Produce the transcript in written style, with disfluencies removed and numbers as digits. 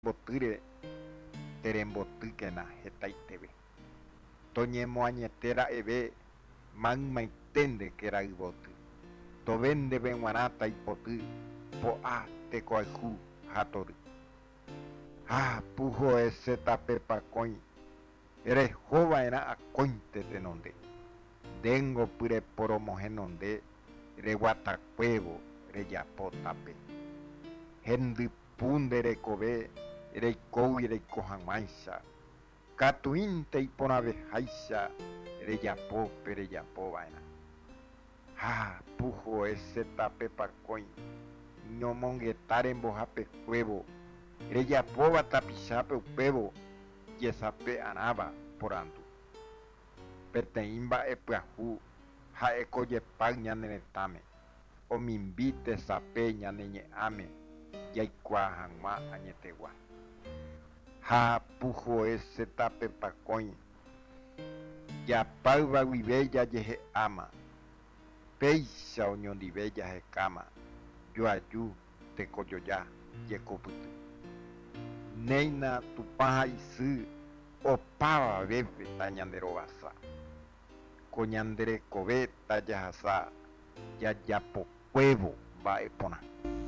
rembotýre terembotýkena hetaiteve. Toñemoañetéra'eve maymaiténte rayvoty. Tovéndeve g̃uarã taipoty po'a tekoayhu ha tory. Puhoese tapepakõi rehova'erã akóinte tenonde. Ndéngopy reporomohenonde reguatakuévo rejapo tape. Hendypu nderekove reikógui reiko hag̃uáicha. Katuínte iporãveháicha rejapópe rejapova'erã. Puhoese tapepakõi ñomongetá rembohapekuévo rejapóva tapichápe upévo jesape'arãva porandu. Peteĩ mba'epyahu ha'ekojepáy ñane retãme. Omimbi tesape ñane ñe'ãme jaikuaa hag̃ua añetegua. Puhoese tapepakõi japáyva guive jajehe'áma. Péicha oñondive jahekáma joaju tekojoja jekopyty. Néina Tupã ha isy opavavépe tañanderovasa. Ko ñanderekove tajahasa jajapokuévo mba'e porã.